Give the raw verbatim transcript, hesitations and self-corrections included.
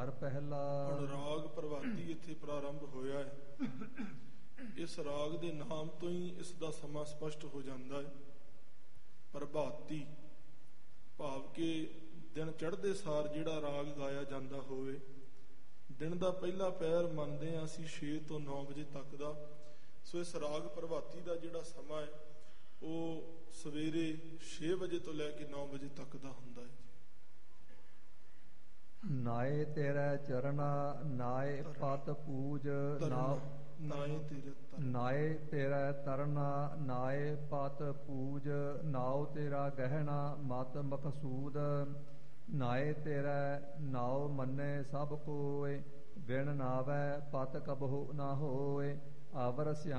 ਹਰ ਪਹਿਲਾ। ਹੁਣ ਰਾਗ ਪ੍ਰਭਾਤੀ ਇੱਥੇ ਪ੍ਰਾਰੰਭ ਹੋਇਆ ਹੈ। ਇਸ ਰਾਗ ਦੇ ਨਾਮ ਤੋਂ ਹੀ ਇਸ ਦਾ ਸਮਾਂ ਸਪਸ਼ਟ ਹੋ ਜਾਂਦਾ ਹੈ। ਪ੍ਰਭਾਤੀ ਭਾਵ ਕਿ ਦਿਨ ਚੜ੍ਹਦੇ ਸਾਰ ਜਿਹੜਾ ਰਾਗ ਗਾਇਆ ਜਾਂਦਾ ਹੋਵੇ। ਦਿਨ ਦਾ ਪਹਿਲਾ ਪਹਿਰ ਮੰਨਦੇ ਹਾਂ ਅਸੀਂ ਛੇ ਤੋਂ ਨੌ ਵਜੇ ਤੱਕ ਦਾ। ਸੋ ਇਸ ਰਾਗ ਪ੍ਰਭਾਤੀ ਦਾ ਜਿਹੜਾ ਸਮਾਂ ਹੈ ਉਹ ਸਵੇਰੇ ਛੇ ਵਜੇ ਤੋਂ ਲੈ ਕੇ ਨੌ ਵਜੇ ਤੱਕ ਦਾ ਹੁੰਦਾ ਹੈ। ਨਾਏ ਤੇਰਾ ਚਰਨਾ ਨਾਏ ਪਤ ਪੂਜ ਨਾ ਨਾਏ ਤੇਰੇ ਨਾਏ ਤੇਰਾ ਤਰਨਾ ਨਾਏ ਪਤ ਪੂਜ ਨਾਉ ਤੇਰਾ ਗਹਿਣਾ ਮਤ ਮਕਸੂਦ ਨਾਏ ਤੇਰਾ ਨਾਉ ਮੰਨੇ ਸਭ ਕੋਇ ਬਿਨ ਨਾਵੈ ਪਤ ਕਬਹੁ ਨਾ ਹੋਏ ਆਵਰ